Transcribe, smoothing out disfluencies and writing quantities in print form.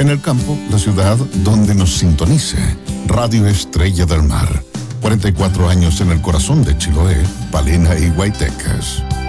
el campo, la ciudad, donde nos sintonice. Radio Estrella del Mar. 44 años en el corazón de Chiloé, Palena y Guaytecas.